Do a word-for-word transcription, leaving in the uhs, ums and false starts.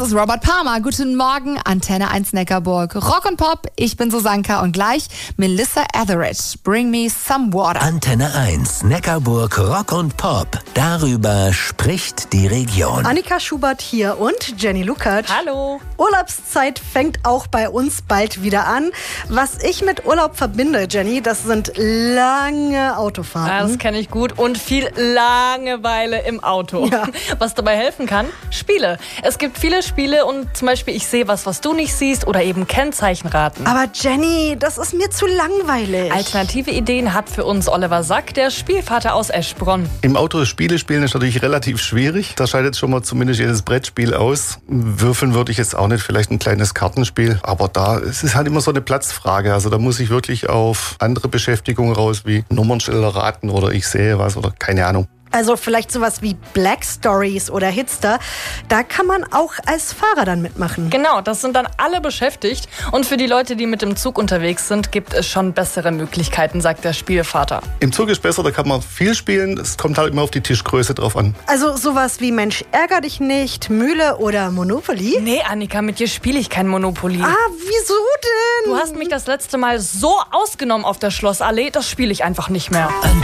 Das ist Robert Palmer. Guten Morgen, Antenne eins Neckarburg. Rock und Pop, ich bin Susanka und gleich Melissa Etheridge. Bring me some water. Antenne eins Neckarburg Rock und Pop. Darüber spricht die Region. Annika Schubert hier und Jenny Lukacs. Hallo. Urlaubszeit fängt auch bei uns bald wieder an. Was ich mit Urlaub verbinde, Jenny, das sind lange Autofahrten. Ja, das kenne ich gut. Und viel Langeweile im Auto. Ja. Was dabei helfen kann? Spiele. Es gibt viele Spiele und zum Beispiel ich sehe was, was du nicht siehst oder eben Kennzeichenraten. Aber Jenny, das ist mir zu langweilig. Alternative Ideen hat für uns Oliver Sack, der Spielvater aus Eschbronn. Im Auto Spiele spielen ist natürlich relativ schwierig. Da scheidet schon mal zumindest jedes Brettspiel aus. Würfeln würde ich jetzt auch nicht, vielleicht ein kleines Kartenspiel. Aber da es ist halt immer so eine Platzfrage. Also da muss ich wirklich auf andere Beschäftigungen raus, wie Nummernschilder raten oder ich sehe was oder keine Ahnung. Also vielleicht sowas wie Black Stories oder Hitster. Da kann man auch als Fahrer dann mitmachen. Genau, das sind dann alle beschäftigt. Und für die Leute, die mit dem Zug unterwegs sind, gibt es schon bessere Möglichkeiten, sagt der Spielvater. Im Zug ist besser, da kann man viel spielen. Es kommt halt immer auf die Tischgröße drauf an. Also sowas wie Mensch, ärger dich nicht, Mühle oder Monopoly? Nee, Annika, mit dir spiele ich kein Monopoly. Ah, wieso denn? Du hast mich das letzte Mal so ausgenommen auf der Schlossallee, das spiele ich einfach nicht mehr.